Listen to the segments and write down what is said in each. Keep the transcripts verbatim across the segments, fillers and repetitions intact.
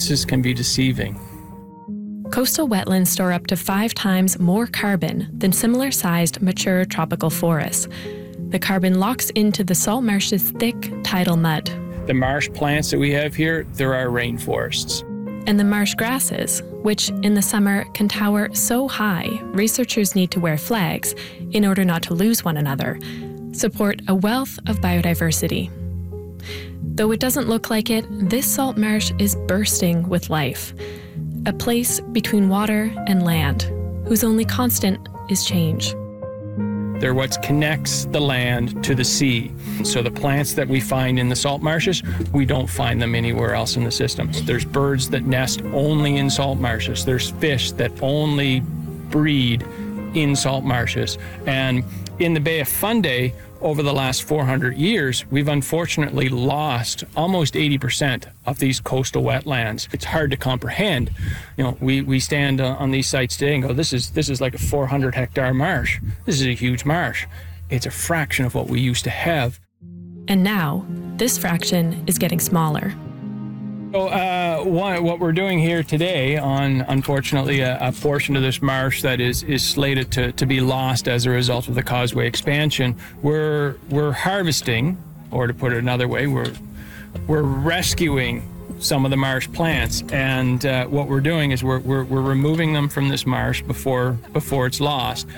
appearances can be deceiving. Coastal wetlands store up to five times more carbon than similar-sized mature tropical forests. The carbon locks into the salt marsh's thick tidal mud. The marsh plants that we have here, they're our rainforests. And the marsh grasses, which in the summer can tower so high researchers need to wear flags in order not to lose one another, support a wealth of biodiversity. Though it doesn't look like it, this salt marsh is bursting with life. A place between water and land, whose only constant is change. They're what connects the land to the sea. So the plants that we find in the salt marshes, we don't find them anywhere else in the system. There's birds that nest only in salt marshes. There's fish that only breed in salt marshes. And in the Bay of Fundy, over the last four hundred years, we've unfortunately lost almost eighty percent of these coastal wetlands. It's hard to comprehend. You know, we, we stand on these sites today and go, this is, this is like a four hundred hectare marsh. This is a huge marsh. It's a fraction of what we used to have. And now, this fraction is getting smaller. So uh, what, what we're doing here today on, unfortunately, a, a portion of this marsh that is, is slated to, to be lost as a result of the causeway expansion, we're, we're harvesting, or to put it another way, we're, we're rescuing some of the marsh plants. And uh, what we're doing is we're, we're, we're removing them from this marsh before, before it's lost.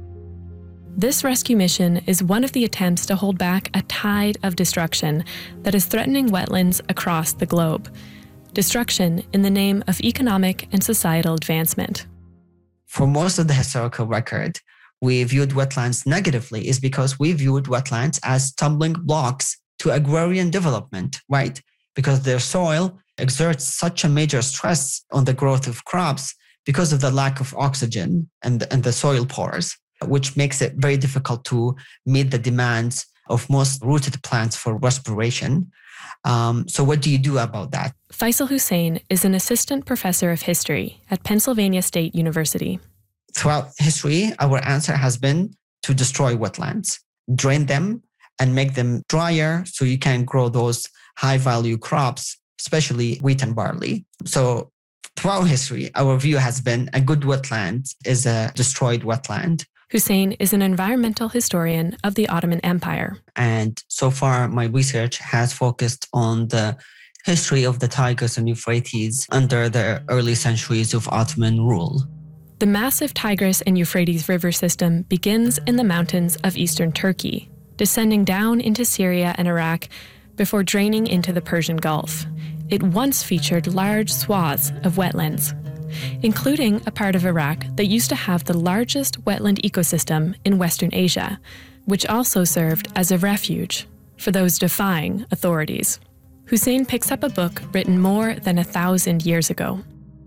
This rescue mission is one of the attempts to hold back a tide of destruction that is threatening wetlands across the globe. Destruction in the name of economic and societal advancement. For most of the historical record, we viewed wetlands negatively is because we viewed wetlands as stumbling blocks to agrarian development, right? Because their soil exerts such a major stress on the growth of crops because of the lack of oxygen and, and the soil pores, which makes it very difficult to meet the demands of most rooted plants for respiration. Um, so what do you do about that? Faisal Hussein is an assistant professor of history at Pennsylvania State University. Throughout history, our answer has been to destroy wetlands, drain them, and make them drier so you can grow those high-value crops, especially wheat and barley. So throughout history, our view has been a good wetland is a destroyed wetland. Hussein is an environmental historian of the Ottoman Empire. And so far, my research has focused on the history of the Tigris and Euphrates under the early centuries of Ottoman rule. The massive Tigris and Euphrates river system begins in the mountains of eastern Turkey, descending down into Syria and Iraq before draining into the Persian Gulf. It once featured large swaths of wetlands, including a part of Iraq that used to have the largest wetland ecosystem in Western Asia, which also served as a refuge for those defying authorities. Hussein picks up a book written more than a thousand years ago.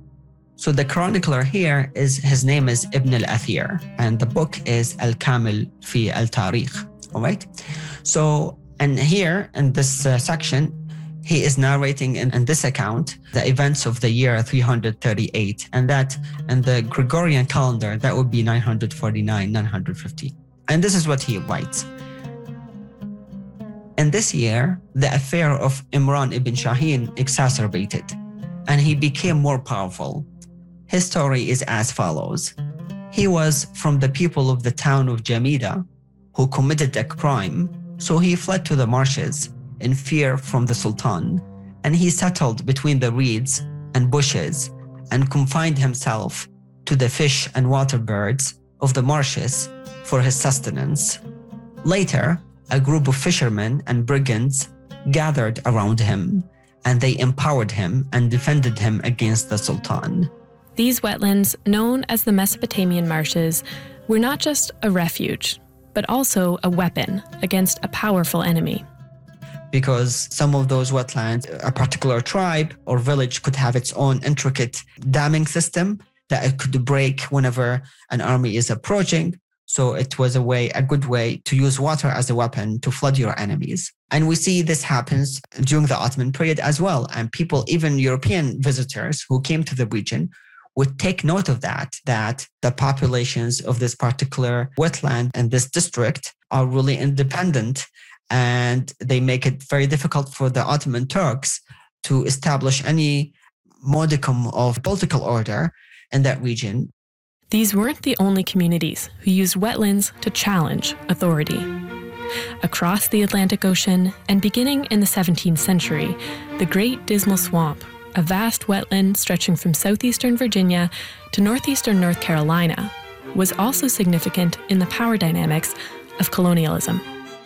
So the chronicler here is, his name is Ibn al-Athir, and the book is Al-Kamil fi al-Tarikh, all right? So, and here in this uh, section, he is narrating in, in this account the events of the year three hundred thirty-eight, and that in the Gregorian calendar, that would be nine hundred forty-nine, nine hundred fifty. And this is what he writes. In this year, the affair of Imran ibn Shaheen exacerbated, and he became more powerful. His story is as follows. He was from the people of the town of Jamida who committed a crime, so he fled to the marshes in fear from the Sultan, and he settled between the reeds and bushes and confined himself to the fish and water birds of the marshes for his sustenance. Later, a group of fishermen and brigands gathered around him, and they empowered him and defended him against the Sultan. These wetlands, known as the Mesopotamian marshes, were not just a refuge, but also a weapon against a powerful enemy. Because some of those wetlands, a particular tribe or village could have its own intricate damming system that it could break whenever an army is approaching. So it was a way, a good way to use water as a weapon to flood your enemies. And we see this happens during the Ottoman period as well. And people, even European visitors who came to the region, would take note of that, that the populations of this particular wetland and this district are really independent, and they make it very difficult for the Ottoman Turks to establish any modicum of political order in that region. These weren't the only communities who used wetlands to challenge authority. Across the Atlantic Ocean, and beginning in the seventeenth century, the Great Dismal Swamp, a vast wetland stretching from southeastern Virginia to northeastern North Carolina, was also significant in the power dynamics of colonialism.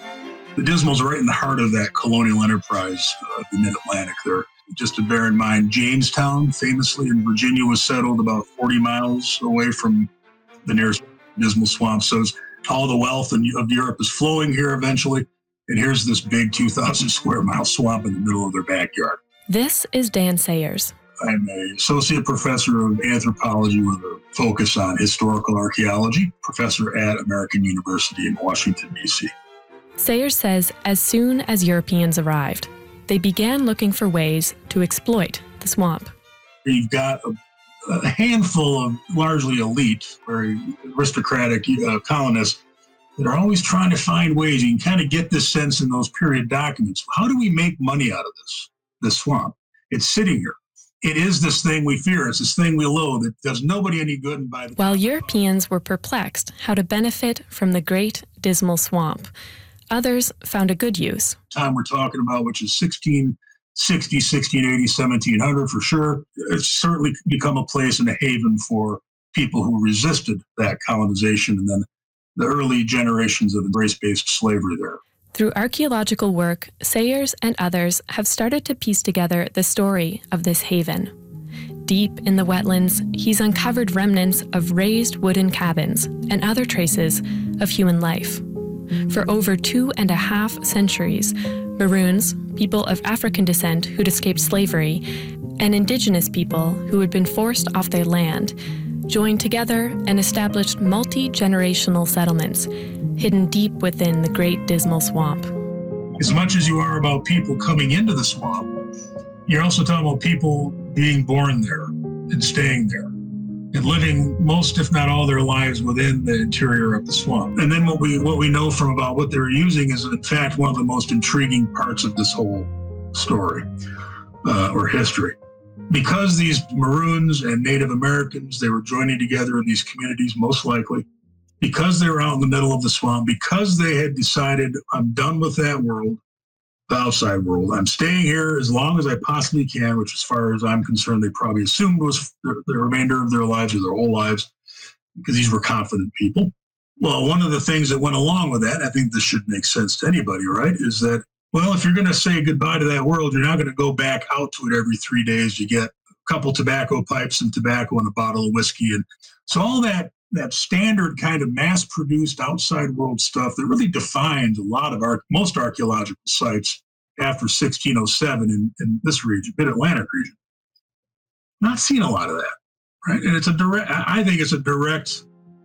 The Dismal's right in the heart of that colonial enterprise, uh, the mid-Atlantic there. Just to bear in mind, Jamestown, famously in Virginia, was settled about forty miles away from the nearest Dismal Swamp. So all the wealth of Europe is flowing here eventually. And here's this big two thousand square mile swamp in the middle of their backyard. This is Dan Sayers. I'm an associate professor of anthropology with a focus on historical archaeology, professor at American University in Washington, D C. Sayers says as soon as Europeans arrived, they began looking for ways to exploit the swamp. You've got a, a handful of largely elite, very aristocratic uh, colonists that are always trying to find ways. You can kind of get this sense in those period documents. How do we make money out of this, this swamp? It's sitting here. It is this thing we fear. It's this thing we loathe. It does nobody any good. And by the While Europeans were perplexed how to benefit from the Great Dismal Swamp, others found a good use. Time we're talking about, which is sixteen sixty, sixteen eighty, seventeen hundred for sure. It's certainly become a place and a haven for people who resisted that colonization and then the early generations of race-based slavery there. Through archaeological work, Sayers and others have started to piece together the story of this haven. Deep in the wetlands, he's uncovered remnants of raised wooden cabins and other traces of human life. For over two and a half centuries, Maroons, people of African descent who'd escaped slavery, and indigenous people who had been forced off their land, joined together and established multi-generational settlements hidden deep within the Great Dismal Swamp. As much as you are about people coming into the swamp, you're also talking about people being born there and staying there and living most, if not all, their lives within the interior of the swamp. And then what we what we know from about what they were using is, in fact, one of the most intriguing parts of this whole story uh, or history. Because these Maroons and Native Americans, they were joining together in these communities, most likely, because they were out in the middle of the swamp, because they had decided, I'm done with that world, the outside world. I'm staying here as long as I possibly can, which as far as I'm concerned, they probably assumed was the, the remainder of their lives or their whole lives, because these were confident people. Well, one of the things that went along with that, I think this should make sense to anybody, right, is that, well, if you're going to say goodbye to that world, you're not going to go back out to it every three days. You get a couple tobacco pipes and tobacco and a bottle of whiskey. And so all that that standard kind of mass-produced outside world stuff that really defines a lot of our most archaeological sites after sixteen oh seven in, in this region, mid-Atlantic region. Not seeing a lot of that, right? And it's a direct, I think it's a direct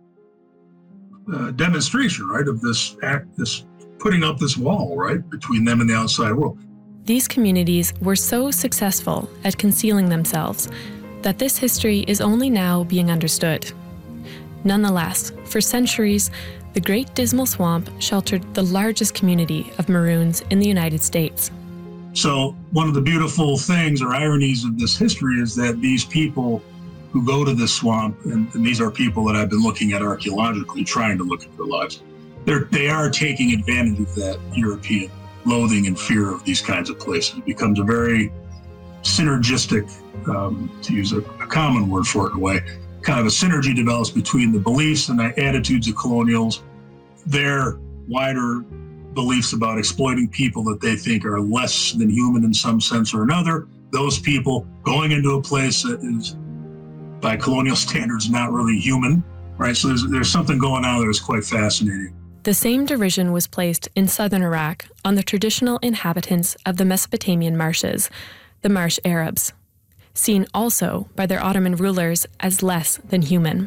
uh, demonstration, right, of this act, this putting up this wall, right, between them and the outside world. These communities were so successful at concealing themselves that this history is only now being understood. Nonetheless, for centuries, the Great Dismal Swamp sheltered the largest community of Maroons in the United States. So one of the beautiful things or ironies of this history is that these people who go to this swamp, and, and these are people that I've been looking at archaeologically, trying to look at their lives, they're, they are taking advantage of that European loathing and fear of these kinds of places. It becomes a very synergistic, um, to use a, a common word for it in a way, kind of a synergy develops between the beliefs and the attitudes of colonials, their wider beliefs about exploiting people that they think are less than human in some sense or another, those people going into a place that is, by colonial standards, not really human, right? So there's, there's something going on there that's quite fascinating. The same derision was placed in southern Iraq on the traditional inhabitants of the Mesopotamian marshes, the Marsh Arabs, seen also by their Ottoman rulers as less than human.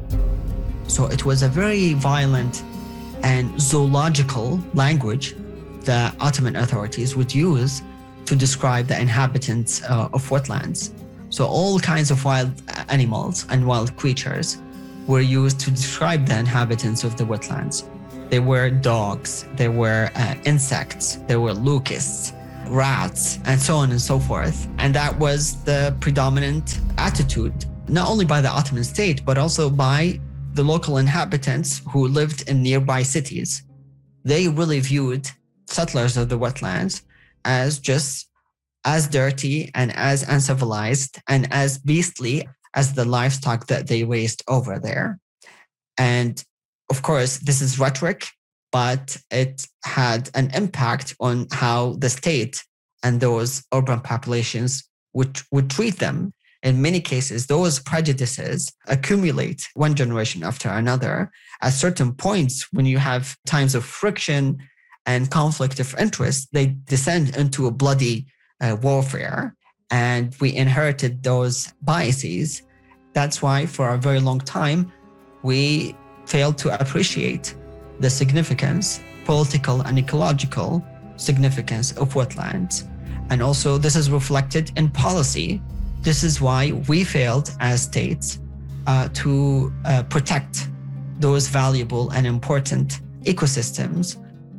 So it was a very violent and zoological language the Ottoman authorities would use to describe the inhabitants uh, of wetlands. So all kinds of wild animals and wild creatures were used to describe the inhabitants of the wetlands. There were dogs, there were uh, insects, there were locusts, rats, and so on and so forth. And that was the predominant attitude, not only by the Ottoman state, but also by the local inhabitants who lived in nearby cities. They really viewed settlers of the wetlands as just as dirty and as uncivilized and as beastly as the livestock that they raised over there. And of course, this is rhetoric, but it had an impact on how the state and those urban populations would, would treat them. In many cases, those prejudices accumulate one generation after another. At certain points, when you have times of friction and conflict of interest, they descend into a bloody uh, warfare. And we inherited those biases. That's why for a very long time, we failed to appreciate the significance, political and ecological significance of wetlands. And also this is reflected in policy. This is why we failed as states uh, to uh, protect those valuable and important ecosystems.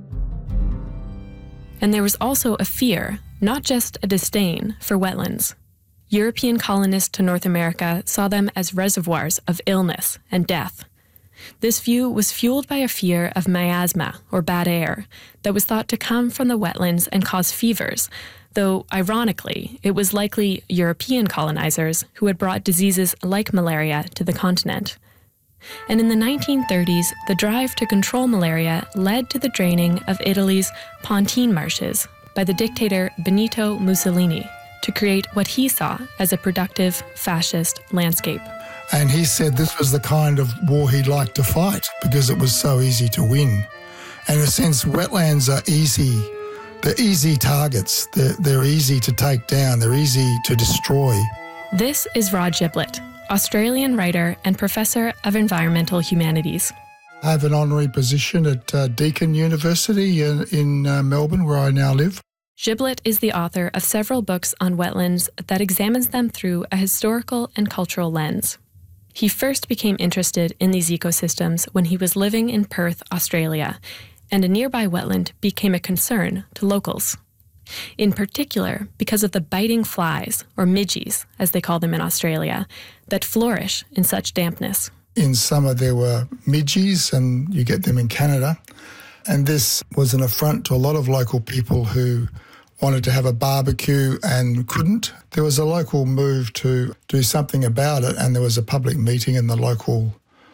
And there was also a fear, not just a disdain, for wetlands. European colonists to North America saw them as reservoirs of illness and death. This view was fueled by a fear of miasma, or bad air, that was thought to come from the wetlands and cause fevers, though, ironically, it was likely European colonizers who had brought diseases like malaria to the continent. And in the nineteen thirties, the drive to control malaria led to the draining of Italy's Pontine marshes by the dictator Benito Mussolini to create what he saw as a productive fascist landscape. And he said this was the kind of war he'd like to fight because it was so easy to win. And in a sense, wetlands are easy. They're easy targets. They're, they're easy to take down. They're easy to destroy. This is Rod Giblett, Australian writer and professor of environmental humanities. I have an honorary position at uh, Deakin University in, in uh, Melbourne, where I now live. Giblett is the author of several books on wetlands that examines them through a historical and cultural lens. He first became interested in these ecosystems when he was living in Perth, Australia, and a nearby wetland became a concern to locals. In particular, because of the biting flies, or midges, as they call them in Australia, that flourish in such dampness. In summer there were midges, and you get them in Canada. And this was an affront to a lot of local people who wanted to have a barbecue and couldn't. There was a local move to do something about it, and there was a public meeting in the local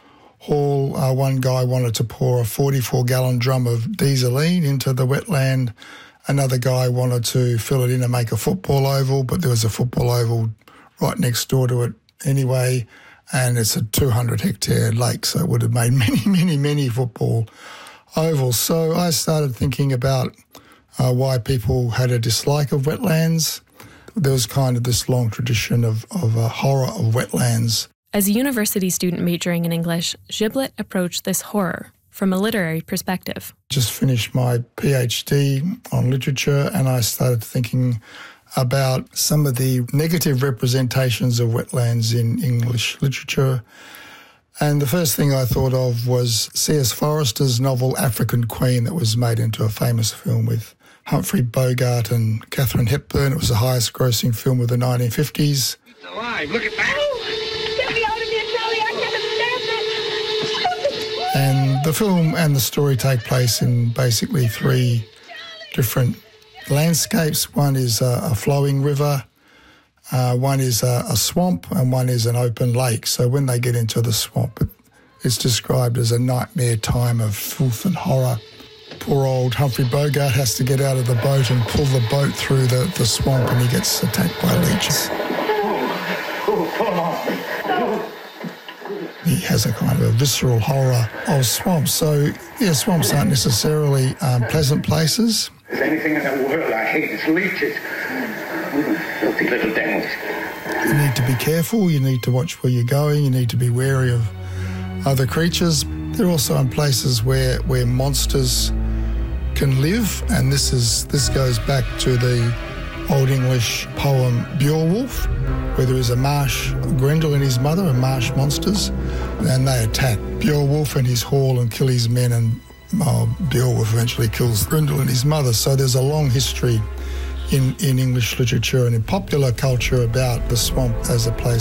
hall. Uh, one guy wanted to pour a forty-four gallon drum of dieseline into the wetland. Another guy wanted to fill it in and make a football oval, but there was a football oval right next door to it anyway, and it's a two hundred hectare lake, so it would have made many, many, many football ovals. So I started thinking about uh, why people had a dislike of wetlands. There was kind of this long tradition of, of a horror of wetlands. As a university student majoring in English, Giblett approached this horror from a literary perspective. Just finished my PhD on literature, and I started thinking about some of the negative representations of wetlands in English literature. And the first thing I thought of was C S Forrester's novel African Queen, that was made into a famous film with Humphrey Bogart and Katharine Hepburn. It was the highest grossing film of the nineteen fifties. It's alive, look at that! And the film and the story take place in basically three different landscapes. One is a, a flowing river, uh, one is a, a swamp, and one is an open lake. So when they get into the swamp, it, it's described as a nightmare time of filth and horror. Poor old Humphrey Bogart has to get out of the boat and pull the boat through the, the swamp, and he gets attacked by leeches. Oh, come on. He has a kind of a visceral horror of swamps. So, yeah, swamps aren't necessarily um, pleasant places. If there's anything in the world I hate, it's leeches. Filthy little devils. You need to be careful. You need to watch where you're going. You need to be wary of other creatures. They're also in places where, where monsters can live, and this is this goes back to the Old English poem Beowulf, where there is a marsh, Grendel and his mother are marsh monsters, and they attack Beowulf and his hall and kill his men, and uh, Beowulf eventually kills Grendel and his mother. So there's a long history in, in English literature and in popular culture about the swamp as a place